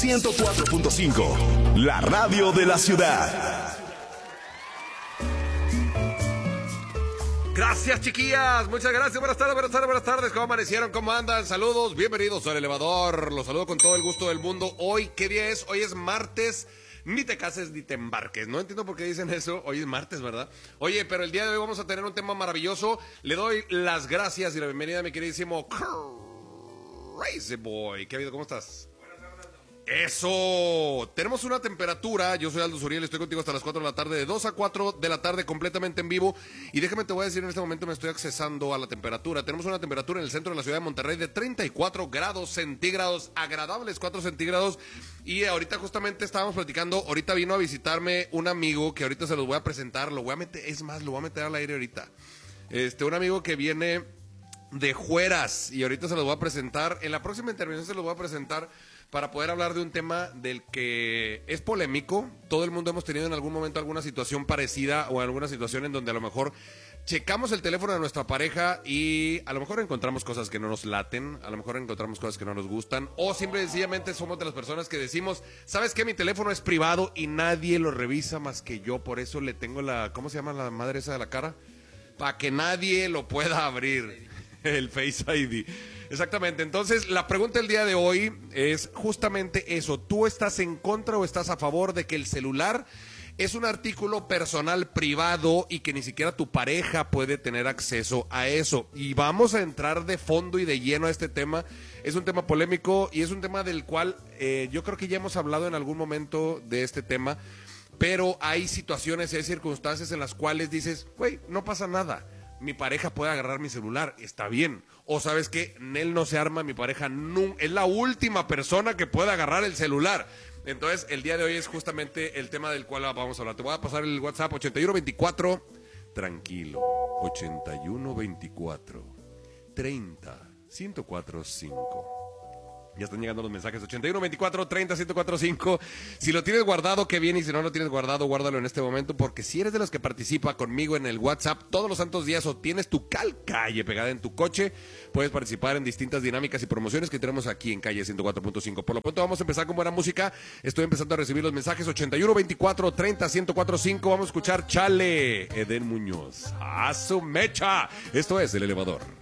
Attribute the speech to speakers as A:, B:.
A: 104.5, la radio de la ciudad.
B: Gracias, chiquillas. Muchas gracias. Buenas tardes, buenas tardes, buenas tardes. ¿Cómo amanecieron? ¿Cómo andan? Saludos. Bienvenidos al elevador. Los saludo con todo el gusto del mundo. Hoy, ¿qué día es? Hoy es martes. Ni te cases ni te embarques. No entiendo por qué dicen eso. Hoy es martes, ¿verdad? Oye, pero el día de hoy vamos a tener un tema maravilloso. Le doy las gracias y la bienvenida a mi queridísimo Crazy Boy. ¿Qué ha habido? ¿Cómo estás? Eso, tenemos una temperatura, yo soy Aldo Suriel, estoy contigo hasta las 4 de la tarde, de 2 a 4 de la tarde completamente en vivo, y déjame te voy a decir, en este momento me estoy accesando a la temperatura, tenemos una temperatura en el centro de la ciudad de Monterrey de 34 grados centígrados, agradables 4 centígrados, y ahorita justamente estábamos platicando, ahorita vino a visitarme un amigo que ahorita se los voy a presentar, lo voy a meter, es más, lo voy a meter al aire ahorita, un amigo que viene de Jueras, y ahorita se los voy a presentar, en la próxima intervención se los voy a presentar, para poder hablar de un tema del que es polémico. Todo el mundo hemos tenido en algún momento alguna situación parecida o alguna situación en donde a lo mejor checamos el teléfono de nuestra pareja y a lo mejor encontramos cosas que no nos laten, a lo mejor encontramos cosas que no nos gustan, o simple y sencillamente somos de las personas que decimos, ¿sabes qué? Mi teléfono es privado y nadie lo revisa más que yo, por eso le tengo ¿cómo se llama la madre esa de la cara? Para que nadie lo pueda abrir, el Face ID. Exactamente, entonces la pregunta del día de hoy es justamente eso, ¿tú estás en contra o estás a favor de que el celular es un artículo personal privado y que ni siquiera tu pareja puede tener acceso a eso? Y vamos a entrar de fondo y de lleno a este tema, es un tema polémico y es un tema del cual yo creo que ya hemos hablado en algún momento de este tema, pero hay situaciones y hay circunstancias en las cuales dices, güey, no pasa nada. Mi pareja puede agarrar mi celular, está bien. O sabes que él no se arma, mi pareja es la última persona que puede agarrar el celular. Entonces, el día de hoy es justamente el tema del cual vamos a hablar. Te voy a pasar el WhatsApp 8124, tranquilo, 8124 30 1045. Ya están llegando los mensajes, 8124-30-1045. Si lo tienes guardado, qué bien, y si no lo tienes guardado, guárdalo en este momento, porque si eres de los que participa conmigo en el WhatsApp todos los santos días o tienes tu calle pegada en tu coche, puedes participar en distintas dinámicas y promociones que tenemos aquí en Calle 104.5. Por lo pronto vamos a empezar con buena música. Estoy empezando a recibir los mensajes, 8124-30-1045. Vamos a escuchar Chale, Eden Muñoz. ¡A su mecha! Esto es El Elevador.